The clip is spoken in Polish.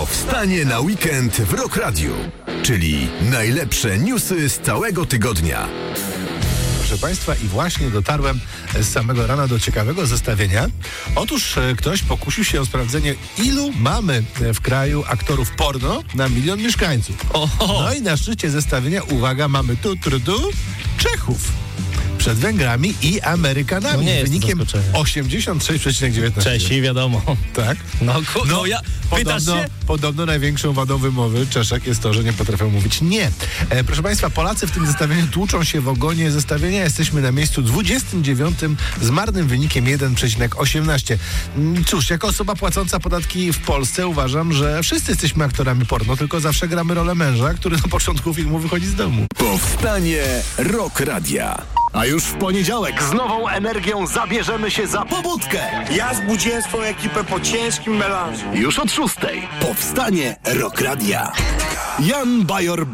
Powstanie na weekend w Rock Radio, czyli najlepsze newsy z całego tygodnia. Proszę Państwa, i właśnie dotarłem z samego rana do ciekawego zestawienia. Otóż ktoś pokusił się o sprawdzenie, ilu mamy w kraju aktorów porno na 1 milion mieszkańców. No i na szczycie zestawienia, uwaga, mamy tu Czechów. Przed Węgrami i Amerykanami. No nie jest wynikiem to zaskoczenie. 86,19. Czesi, wiadomo. Tak? Pytasz się? Podobno największą wadą wymowy Czeszek jest to, że nie potrafią mówić nie. Proszę Państwa, Polacy w tym zestawieniu tłuczą się w ogonie zestawienia. Jesteśmy na miejscu 29 z marnym wynikiem 1,18. Cóż, jako osoba płacąca podatki w Polsce uważam, że wszyscy jesteśmy aktorami porno, tylko zawsze gramy rolę męża, który na początku filmu wychodzi z domu. Powstanie Rock Radia. A już w poniedziałek z nową energią zabierzemy się za pobudkę. Ja zbudziłem swoją ekipę po ciężkim melanżu. Już od 6:00. Powstanie Rock Radia. Jan Bajor